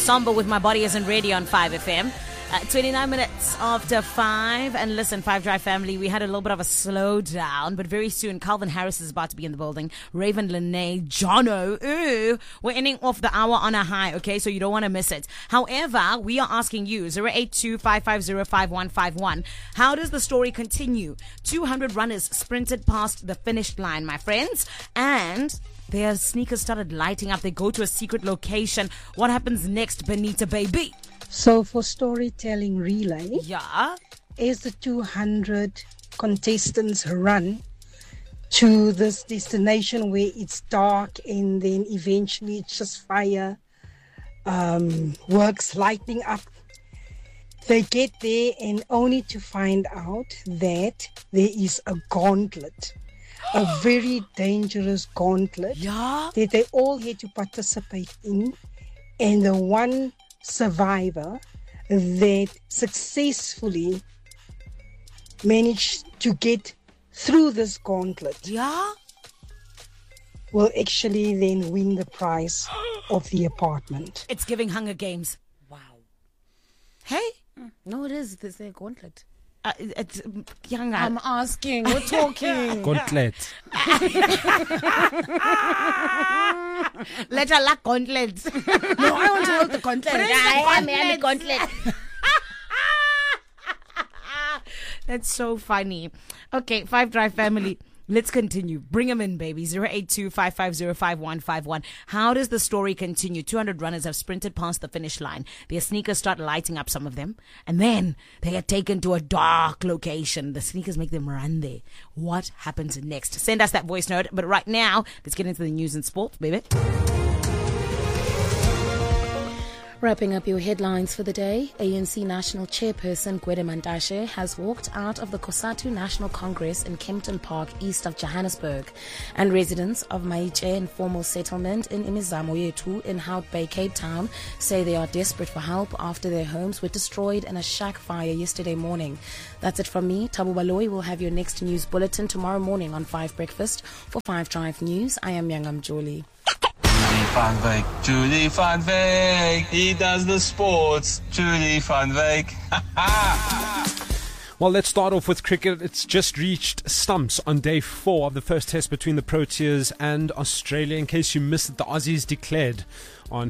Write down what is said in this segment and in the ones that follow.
Somber with My Body Isn't Ready on 5FM. 29 minutes after 5. And listen, 5 Drive family, we had a little bit of a slowdown, but very soon Calvin Harris is about to be in the building. Raven Lene, Jono. We're ending off the hour on a high, okay? So you don't want to miss it. However, we are asking you, 082-550-5151, how does the story continue? 200 runners sprinted past the finish line, my friends. And their sneakers started lighting up. They go to a secret location. What happens next, Benita baby? So for storytelling relay, as the 200 contestants run to this destination where it's dark and then eventually it's just fire works lighting up. They get there and only to find out that there is a gauntlet, a very dangerous gauntlet that they all had to participate in, and the one survivor that successfully managed to get through this gauntlet will actually then win the prize of the apartment. It's giving Hunger Games. Wow. Hey? No, it is. There's a gauntlet. It's young. I'm asking. We're talking. Gauntlet. Let her lack gauntlets. No, I want to hold the gauntlet. I am the gauntlet. That's so funny. Okay, 5 Drive family. Let's continue. Bring them in, baby. 082-550-5151. How does the story continue? 200 runners have sprinted past the finish line. Their sneakers start lighting up, some of them. And then they get taken to a dark location. The sneakers make them run there. What happens next? Send us that voice note. But right now, let's get into the news and sports, baby. Wrapping up your headlines for the day, ANC National Chairperson Gwede Mantashe has walked out of the COSATU National Congress in Kempton Park, east of Johannesburg. And residents of Maiche Informal Settlement in Imizamo Yetu in Hout Bay, Cape Town, say they are desperate for help after their homes were destroyed in a shack fire yesterday morning. That's it from me. Tabu Baloyi will have your next news bulletin tomorrow morning on 5 Breakfast. For 5 Drive News, I am Yangam Jolie. Julie van Wyk, he does the sports. Julie van Wyk. Well, let's start off with cricket. It's just reached stumps on day 4 of the first test between the Proteas and Australia. In case you missed it, the Aussies declared on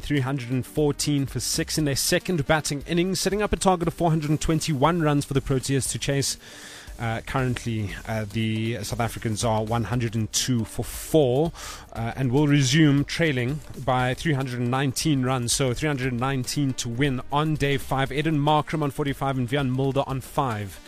314 for 6 in their second batting innings, setting up a target of 421 runs for the Proteas to chase. Currently, the South Africans are 102 for 4 and will resume trailing by 319 runs. So 319 to win on day 5. Eden Markram on 45 and Vian Mulder on 5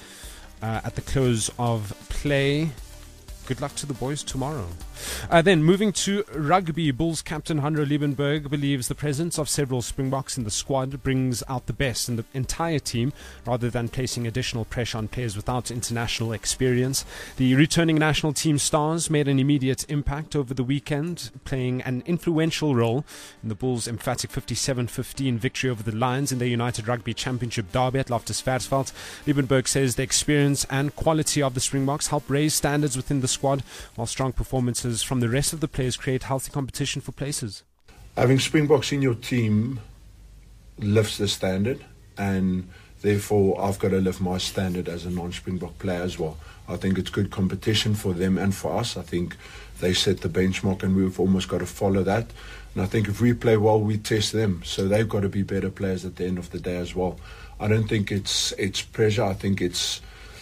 at the close of play. Good luck to the boys tomorrow. Then moving to rugby, Bulls captain Hanro Liebenberg believes the presence of several Springboks in the squad brings out the best in the entire team rather than placing additional pressure on players without international experience. The returning national team stars made an immediate impact over the weekend, playing an influential role in the Bulls' emphatic 57-15 victory over the Lions in their United Rugby Championship derby at Loftus Versfeld. Liebenberg says the experience and quality of the Springboks help raise standards within the squad, while strong performances from the rest of the players create healthy competition for places. Having Springboks in your team lifts the standard, and therefore I've got to lift my standard as a non-Springbok player as well. I think it's good competition for them and for us. I think they set the benchmark and we've almost got to follow that. And I think if we play well, we test them. So they've got to be better players at the end of the day as well. I don't think it's pressure. I think it's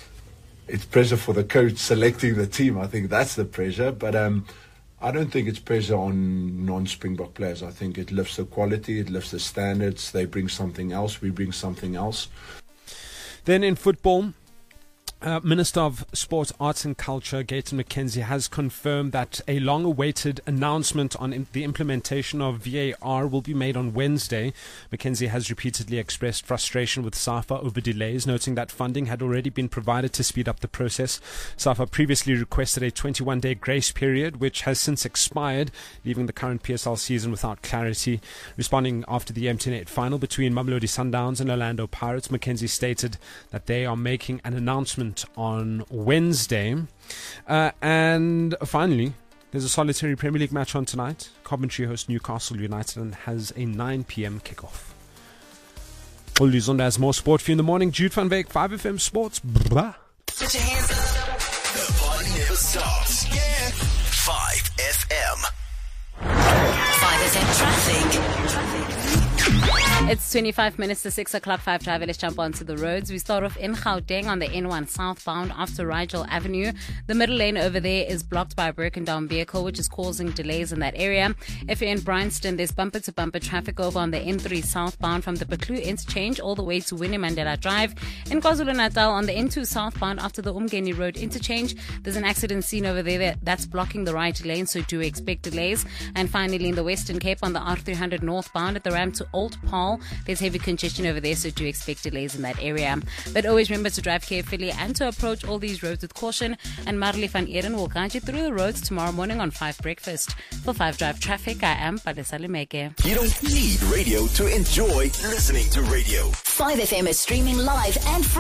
pressure for the coach selecting the team. I think that's the pressure. But I don't think it's pressure on non-Springbok players. I think it lifts the quality, it lifts the standards. They bring something else, we bring something else. Then in football, Minister of Sport, Arts and Culture, Gayton McKenzie, has confirmed that a long-awaited announcement on the implementation of VAR will be made on Wednesday. McKenzie has repeatedly expressed frustration with SAFA over delays, noting that funding had already been provided to speed up the process. SAFA previously requested a 21-day grace period, which has since expired, leaving the current PSL season without clarity. Responding after the MTN8 final between Mamelodi Sundowns and Orlando Pirates, McKenzie stated that they are making an announcement on Wednesday. And finally, there's a solitary Premier League match on tonight. Coventry host Newcastle United and has a 9 p.m. kickoff. Ulizonda has more sport for you in the morning. Jude van Beek, 5FM Sports. Blah. Put your hands up. The party never stops. Yeah. 5FM. 5FM traffic. It's 25 minutes to 6 o'clock, 5 Drive. Let's jump onto the roads. We start off in Gauteng on the N1 southbound after Rigel Avenue. The middle lane over there is blocked by a broken down vehicle, which is causing delays in that area. If you're in Bryanston, there's bumper-to-bumper traffic over on the N3 southbound from the Baklu interchange all the way to Winnie Mandela Drive. In KwaZulu-Natal on the N2 southbound after the Umgeni Road interchange, there's an accident scene over there that's blocking the right lane, so do expect delays. And finally, in the Western Cape on the R300 northbound at the ramp to Old Paul, there's heavy congestion over there, so do expect delays in that area. But always remember to drive carefully and to approach all these roads with caution. And Marley van Eren will guide you through the roads tomorrow morning on 5 Breakfast. For 5 Drive Traffic, I am Palesa Lemeke. You don't need radio to enjoy listening to radio. 5FM is streaming live and free